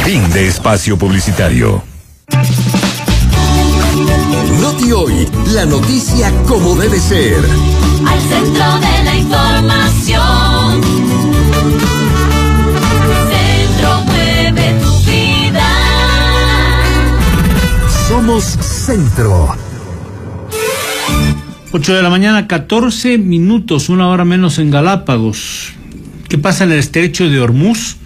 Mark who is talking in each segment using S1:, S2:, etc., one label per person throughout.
S1: Fin de espacio publicitario.
S2: Noti Hoy, la noticia como debe ser.
S3: Al centro de la información. Centro mueve tu vida.
S2: Somos Centro.
S4: 8 de la mañana, 14 minutos, una hora menos en Galápagos. ¿Qué pasa en el estrecho de Hormuz?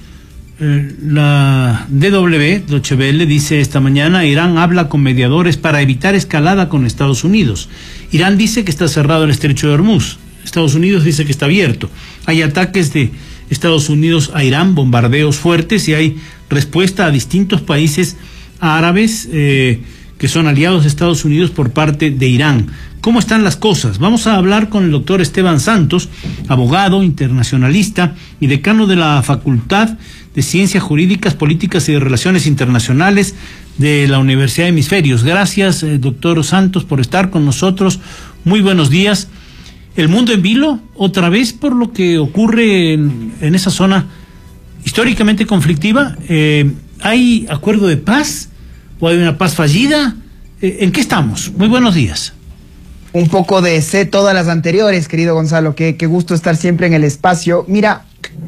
S4: La DW, Deutsche Welle, dice esta mañana: Irán habla con mediadores para evitar escalada con Estados Unidos. Irán dice que está cerrado el estrecho de Hormuz. Estados Unidos dice que está abierto. Hay ataques de Estados Unidos a Irán, bombardeos fuertes, y hay respuesta a distintos países árabes que son aliados de Estados Unidos por parte de Irán. ¿Cómo están las cosas? Vamos a hablar con el doctor Esteban Santos, abogado, internacionalista y decano de la Facultad de Ciencias Jurídicas, Políticas y de Relaciones Internacionales de la Universidad de Hemisferios. Gracias, doctor Santos, por estar con nosotros. Muy buenos días. ¿El mundo en vilo otra vez por lo que ocurre en esa zona históricamente conflictiva? ¿Hay acuerdo de paz o hay una paz fallida? ¿En qué estamos? Muy buenos días.
S5: Un poco de todas las anteriores, querido Gonzalo. Qué gusto estar siempre en el espacio. Mira,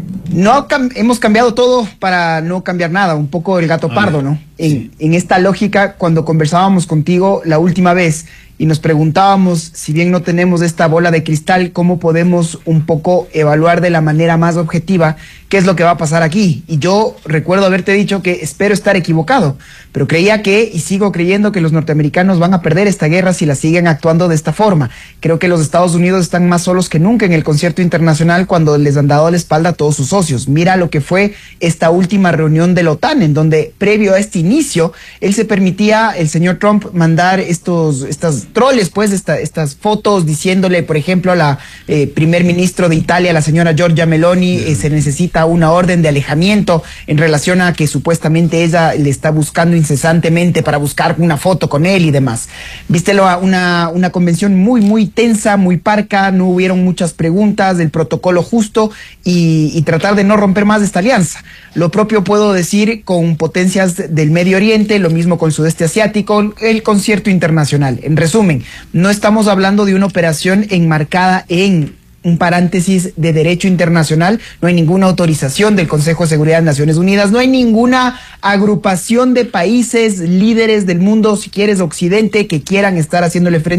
S5: hemos cambiado todo para no cambiar nada. Un poco el gato pardo, ¿no?
S4: Sí.
S5: En esta lógica, cuando conversábamos contigo la última vez y nos preguntábamos, si bien no tenemos esta bola de cristal, cómo podemos un poco evaluar de la manera más objetiva qué es lo que va a pasar aquí. Y yo recuerdo haberte dicho que espero estar equivocado, pero creía que, y sigo creyendo, que los norteamericanos van a perder esta guerra si la siguen actuando de esta forma. Creo que los Estados Unidos están más solos que nunca en el concierto internacional cuando les han dado la espalda a todos sus socios. Mira lo que fue esta última reunión de la OTAN, en donde previo a este inicio, él se permitía, el señor Trump, mandar estas troles, pues, estas fotos diciéndole, por ejemplo, a la primer ministro de Italia, la señora Giorgia Meloni, se necesita una orden de alejamiento en relación a que supuestamente ella le está buscando incesantemente para buscar una foto con él y demás. Vístelo a una convención muy, muy tensa, muy parca, no hubieron muchas preguntas, del protocolo justo y tratar de no romper más esta alianza. Lo propio puedo decir con potencias del Medio Oriente, lo mismo con el sudeste asiático, el concierto internacional. En resumen, no estamos hablando de una operación enmarcada en un paréntesis de derecho internacional, no hay ninguna autorización del Consejo de Seguridad de Naciones Unidas, no hay ninguna agrupación de países líderes del mundo, si quieres occidente, que quieran estar haciéndole frente